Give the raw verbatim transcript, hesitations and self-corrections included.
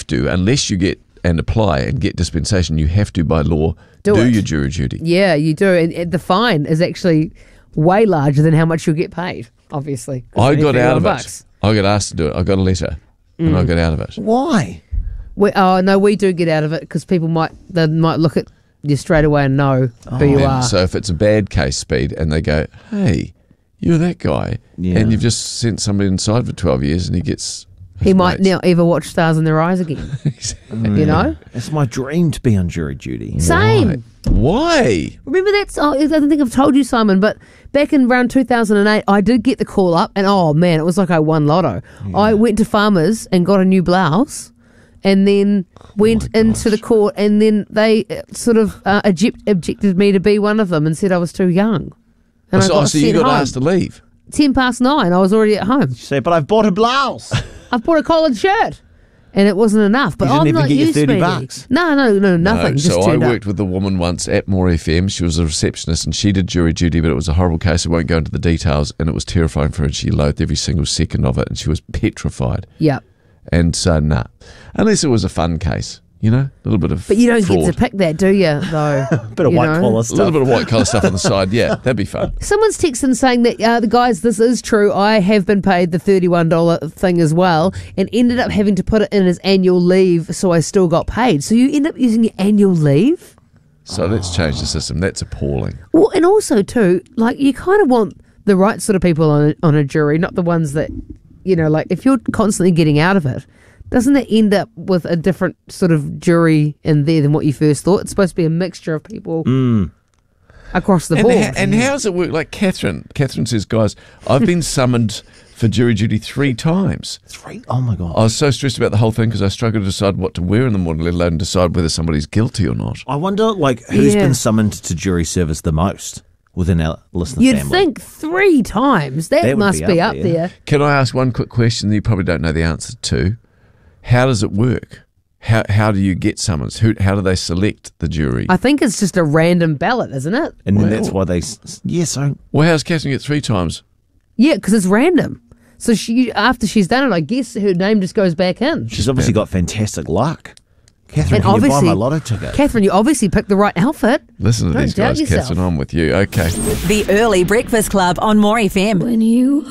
have to, unless you get and apply and get dispensation, you have to, by law, do, do it. your jury duty. Yeah, you do. And, and the fine is actually way larger than how much you'll get paid, obviously. I got out of bucks. it. I got asked to do it. I got a letter mm. and I got out of it. Why? We, oh, no, we do get out of it because people might they might look at you straight away and know oh. who you and are. So if it's a bad case, Speed, and they go, hey, you're that guy, yeah. and you've just sent somebody inside for twelve years and he gets... He might now ever watch Stars in Their Eyes again. You know? It's my dream to be on jury duty. Same. Why? Why? Remember that's, oh, I don't think I've told you, Simon, but back in around two thousand eight, I did get the call up and oh man, it was like I won lotto. Yeah. I went to Farmers and got a new blouse and then went oh into the court and then they sort of uh, object, objected me to be one of them and said I was too young. And oh, I so got oh, so you got home. asked to leave? Ten past nine, I was already at home. You say, but I've bought a blouse. I've bought a collared shirt. And it wasn't enough. But you didn't I'm even not get your used thirty to bucks. No, no, no, nothing. No, just so I turned worked up. with a woman once at More F M. She was a receptionist and she did jury duty, but it was a horrible case. I won't go into the details. And it was terrifying for her. She loathed every single second of it and she was petrified. Yeah. And so, nah. Unless it was a fun case, you know, a little bit of But you don't fraud. get to pick that, do you, though? A bit of You white know? collar A stuff. little bit of white collar stuff on the side. Yeah, that'd be fun. Someone's texting saying that, uh, the guys, this is true. I have been paid the thirty-one dollars thing as well and ended up having to put it in as annual leave, so I still got paid. So you end up using your annual leave? So let's change the system. That's appalling. Well, and also, too, like, you kind of want the right sort of people on a, on a jury, not the ones that, you know, like, if you're constantly getting out of it, doesn't that end up with a different sort of jury in there than what you first thought? It's supposed to be a mixture of people Mm. across the And, board. ha- and how does it work? Like Catherine, Catherine says, guys, I've been summoned for jury duty three times. Three? Oh my God. I was so stressed about the whole thing because I struggled to decide what to wear in the morning, let alone decide whether somebody's guilty or not. I wonder, like, who's Yeah. been summoned to jury service the most within our listener You'd family? think three times. That, That would must be be up up there. there. Can I ask one quick question that you probably don't know the answer to? How does it work? How how do you get summons? Who how do they select the jury? I think it's just a random ballot, isn't it? And then Well- that's why they... s- Yeah, so... well, how's Catherine get three times? Yeah, because it's random. So she, after she's done it, I guess her name just goes back in. She's obviously got fantastic luck. Catherine, And can you buy obviously- my lotto ticket? Catherine, you obviously picked the right outfit. Listen to Don't these doubt guys, yourself. Catherine. I'm with you. Okay. The Early Breakfast Club on More F M. When you